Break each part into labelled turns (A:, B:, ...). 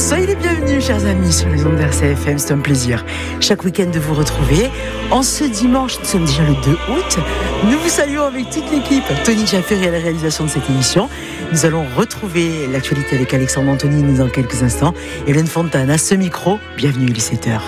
A: Soyez les bienvenus, chers amis, sur les ondes d'RCFM. C'est un plaisir chaque week-end de vous retrouver. En ce dimanche, nous sommes déjà le 2 août. Nous vous saluons avec toute l'équipe. Tony Jafferi à la réalisation de cette émission. Nous allons retrouver l'actualité avec Alexandre Antonini dans quelques instants. Hélène Fontane à ce micro. Bienvenue, il est 7h.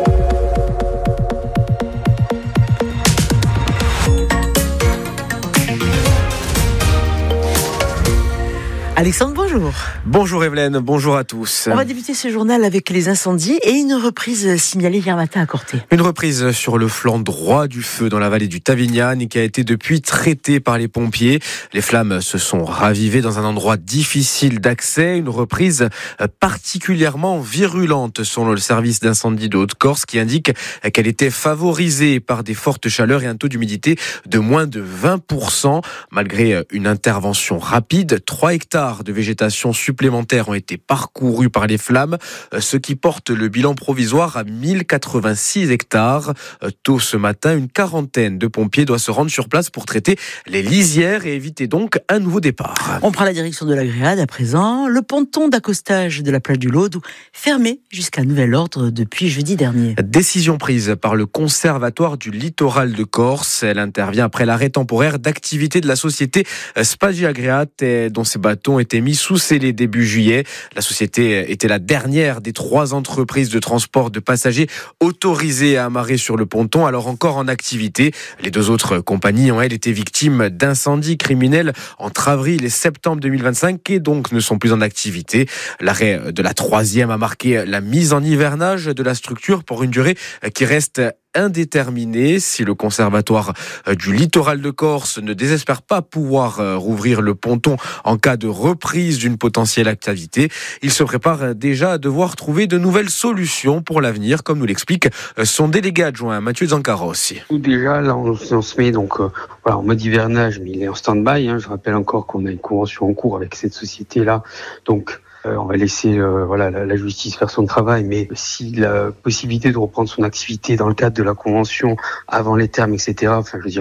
A: Alexandre, bonjour.
B: Bonjour Evelyne, bonjour à tous.
A: On va débuter ce journal avec les incendies et une reprise signalée hier matin à Corté.
B: Une reprise sur le flanc droit du feu dans la vallée du Tavignane qui a été depuis traitée par les pompiers. Les flammes se sont ravivées dans un endroit difficile d'accès. Une reprise particulièrement virulente selon le service d'incendie de Haute-Corse qui indique qu'elle était favorisée par des fortes chaleurs et un taux d'humidité de moins de 20%. Malgré une intervention rapide, 3 hectares de végétation supplémentaires ont été parcourus par les flammes, ce qui porte le bilan provisoire à 1086 hectares. Tôt ce matin, une quarantaine de pompiers doivent se rendre sur place pour traiter les lisières et éviter donc un nouveau départ.
A: On prend la direction de la Gréade à présent. Le ponton d'accostage de la plage du Laude fermé jusqu'à nouvel ordre depuis jeudi dernier.
B: Décision prise par le Conservatoire du littoral de Corse. Elle intervient après l'arrêt temporaire d'activité de la société Spagia Gréate, dont ces bateaux ont été mis sous scellé début juillet. La société était la dernière des 3 entreprises de transport de passagers autorisées à amarrer sur le ponton, alors encore en activité. Les 2 autres compagnies ont, elles, été victimes d'incendies criminels entre avril et septembre 2025 et donc ne sont plus en activité. L'arrêt de la 3e a marqué la mise en hivernage de la structure pour une durée qui reste indéterminée. Si le Conservatoire du littoral de Corse ne désespère pas pouvoir rouvrir le ponton en cas de reprise d'une potentielle activité, il se prépare déjà à devoir trouver de nouvelles solutions pour l'avenir, comme nous l'explique son délégué adjoint Mathieu Zancarossi.
C: Déjà, là, on se met donc en mode hivernage, mais il est en stand-by. Je rappelle encore qu'on a une convention en cours avec cette société-là, donc on va laisser la justice faire son travail, mais si la possibilité de reprendre son activité dans le cadre de la convention avant les termes, etc.,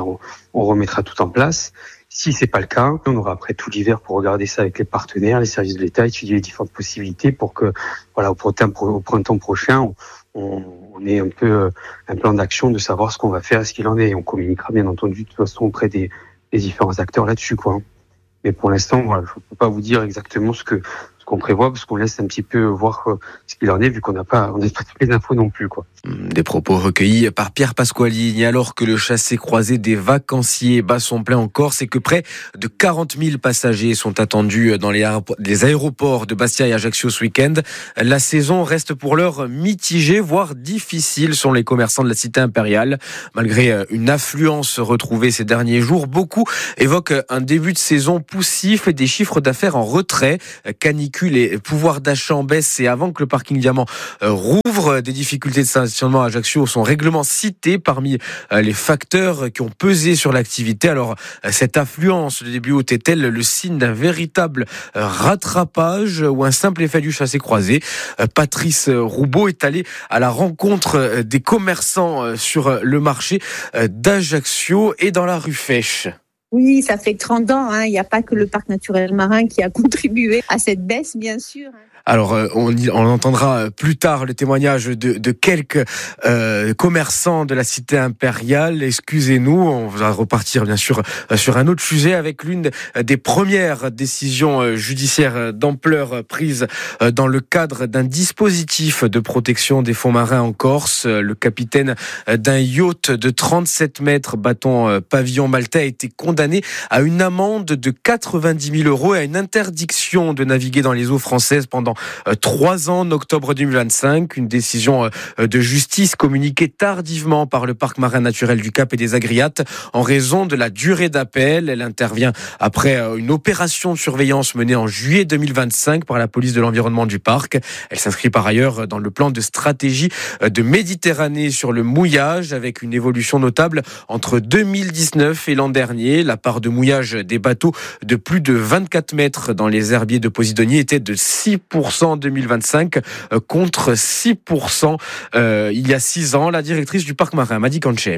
C: on remettra tout en place. Si c'est pas le cas, on aura après tout l'hiver pour regarder ça avec les partenaires, les services de l'État, étudier les différentes possibilités pour que, au printemps prochain, on ait un peu un plan d'action de savoir ce qu'on va faire, ce qu'il en est. Et on communiquera bien entendu de toute façon auprès des différents acteurs là-dessus, quoi. Mais pour l'instant, je ne peux pas vous dire exactement ce qu'on prévoit, parce qu'on laisse un petit peu voir ce qu'il en est, vu qu'on n'a pas toutes les infos non plus, quoi.
B: Des propos recueillis par Pierre Pasqualini, alors que le chassé-croisé des vacanciers bat son plein en Corse et que près de 40 000 passagers sont attendus dans les aéroports de Bastia et Ajaccio ce week-end. La saison reste pour l'heure mitigée, voire difficile, selon les commerçants de la cité impériale. Malgré une affluence retrouvée ces derniers jours, beaucoup évoquent un début de saison poussif et des chiffres d'affaires en retrait. Canicule et pouvoir d'achat en baisse, et avant que le parking Diamant rouvre, des difficultés de stationnement à Ajaccio sont règlement cités parmi les facteurs qui ont pesé sur l'activité. Alors, cette affluence de début août est-elle le signe d'un véritable rattrapage ou un simple effet du chassé-croisé? Patrice Roubaud est allé à la rencontre des commerçants sur le marché d'Ajaccio et dans la rue Fèche.
D: Oui, ça fait 30 ans. Il n'y a pas que le parc naturel marin qui a contribué à cette baisse, bien sûr.
B: Alors, on entendra plus tard le témoignage de quelques commerçants de la cité impériale. Excusez-nous, on va repartir bien sûr sur un autre sujet avec l'une des premières décisions judiciaires d'ampleur prises dans le cadre d'un dispositif de protection des fonds marins en Corse. Le capitaine d'un yacht de 37 mètres bâton pavillon maltais a été condamné à une amende de 90 000 € et à une interdiction de naviguer dans les eaux françaises pendant 3 ans en octobre 2025. Une décision de justice communiquée tardivement par le parc marin naturel du Cap et des Agriates en raison de la durée d'appel. Elle intervient après une opération de surveillance menée en juillet 2025 par la police de l'environnement du parc. Elle s'inscrit par ailleurs dans le plan de stratégie de Méditerranée sur le mouillage, avec une évolution notable entre 2019 et l'an dernier. La part de mouillage des bateaux de plus de 24 mètres dans les herbiers de Posidonie était de 6% en 2025 contre 6% il y a 6 ans. La directrice du parc marin, Madi Kanchemi.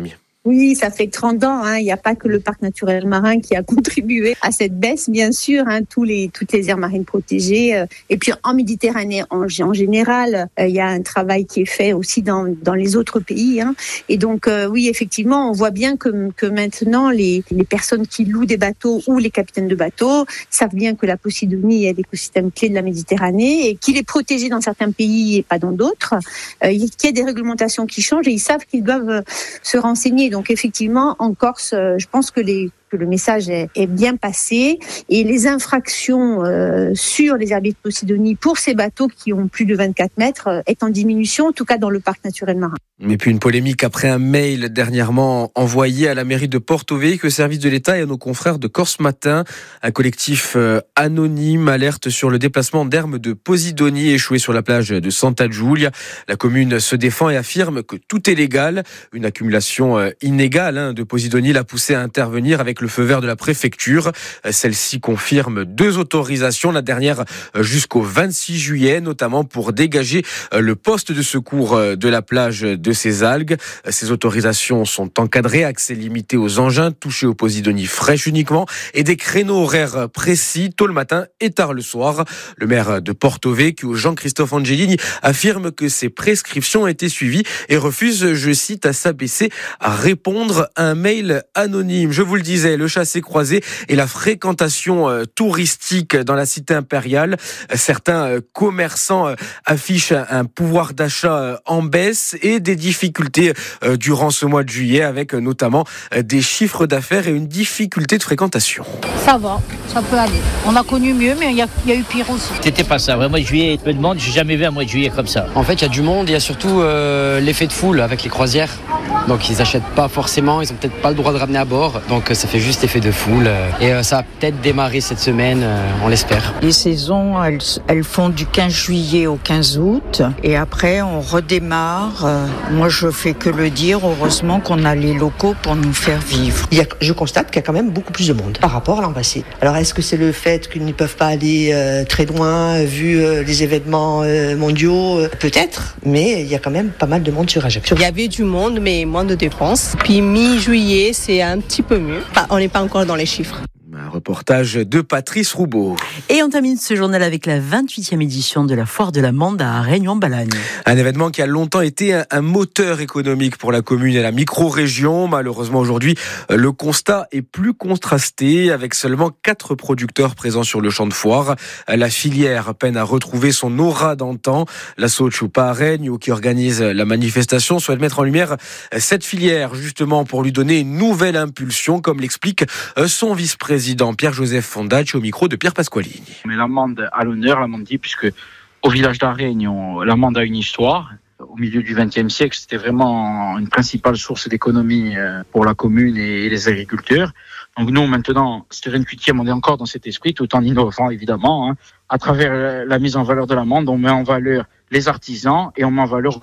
D: Oui, ça fait 30 ans. Il n'y a pas que le parc naturel marin qui a contribué à cette baisse, bien sûr. Toutes les aires marines protégées. Et puis en Méditerranée, en général, il y a un travail qui est fait aussi dans les autres pays. Et donc, oui, effectivement, on voit bien que maintenant, les personnes qui louent des bateaux ou les capitaines de bateaux savent bien que la Posidonie est l'écosystème clé de la Méditerranée et qu'il est protégé dans certains pays et pas dans d'autres. Qu'il y a des réglementations qui changent et ils savent qu'ils doivent se renseigner. Donc effectivement, en Corse, je pense que le message est bien passé et les infractions sur les herbiers de Posidonie pour ces bateaux qui ont plus de 24 mètres est en diminution, en tout cas dans le parc naturel marin.
B: Et puis une polémique après un mail dernièrement envoyé à la mairie de Porto Vecchio, au service de l'État et à nos confrères de Corse Matin. Un collectif anonyme alerte sur le déplacement d'hermes de Posidonie échouées sur la plage de Santa Giulia. La commune se défend et affirme que tout est légal. Une accumulation inégale de Posidonie l'a poussé à intervenir avec le feu vert de la préfecture. Celle-ci confirme 2 autorisations, la dernière jusqu'au 26 juillet, notamment pour dégager le poste de secours de la plage de ces algues. Ces autorisations sont encadrées, accès limité aux engins touchés aux Posidonie fraîches uniquement et des créneaux horaires précis tôt le matin et tard le soir. Le maire de Porto Vecchio, Jean-Christophe Angelini, affirme que ces prescriptions ont été suivies et refuse, je cite, à s'abaisser à répondre à un mail anonyme. Je vous le disais, le chassé-croisé et la fréquentation touristique dans la cité impériale. Certains commerçants affichent un pouvoir d'achat en baisse et des difficultés durant ce mois de juillet avec notamment des chiffres d'affaires et une difficulté de fréquentation.
E: Ça va, ça peut aller. On a connu mieux, mais il y a eu pire aussi.
F: C'était pas ça. Vraiment, juillet, peu de monde. J'ai jamais vu un mois de juillet comme ça.
G: En fait, il y a du monde. Il y a surtout l'effet de foule avec les croisières. Donc, ils achètent pas forcément. Ils ont peut-être pas le droit de ramener à bord. Donc, ça fait juste effet de foule. Et ça va peut-être démarrer cette semaine. On l'espère.
H: Les saisons, elles font du 15 juillet au 15 août. Et après, on redémarre. Moi, je fais que le dire. Heureusement qu'on a les locaux pour nous faire vivre.
I: Je constate qu'il y a quand même beaucoup plus de monde par rapport à l'an passé. Alors, est-ce que c'est le fait qu'ils ne peuvent pas aller très loin vu les événements mondiaux? Peut-être, mais il y a quand même pas mal de monde sur Ajaccio.
J: Il y avait du monde, mais moins de dépenses. Puis mi-juillet, c'est un petit peu mieux. Enfin, on n'est pas encore dans les chiffres.
B: Un reportage de Patrice Roubaud.
A: Et on termine ce journal avec la 28e édition de la Foire de la Mande à Réunion-Balagne.
B: Un événement qui a longtemps été un moteur économique pour la commune et la micro-région. Malheureusement, aujourd'hui, le constat est plus contrasté avec seulement 4 producteurs présents sur le champ de foire. La filière peine à retrouver son aura d'antan. L'asso Chupa Regno, qui organise la manifestation, souhaite mettre en lumière cette filière justement pour lui donner une nouvelle impulsion, comme l'explique son vice-président Pierre-Joseph Fondacci au micro de Pierre Pasqualini.
K: Mais l'amande à l'honneur, l'amande dit, puisque au village d'Aregno, l'amande a une histoire. Au milieu du XXe siècle, c'était vraiment une principale source d'économie pour la commune et les agriculteurs. Donc nous, maintenant, Stéphane Cutier, on est encore dans cet esprit, tout en innovant évidemment. À travers la mise en valeur de l'amande, on met en valeur les artisans et on met en valeur